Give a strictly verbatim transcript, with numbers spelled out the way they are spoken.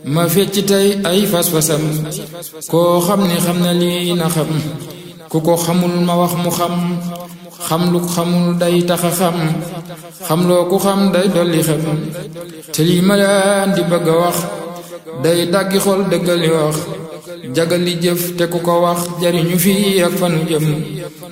ma fecc tey ay fas-fasam koo xam ni xam na lii na xam ku ko xamul ma wax mu xam xam lu xamul day taxa xam xam loo ku xam day dolli xam te lii ma leen di bëgg a wax day daggi xol dëggali wax jagali jëf te ku ko wax jariñu fii ak fanu jëm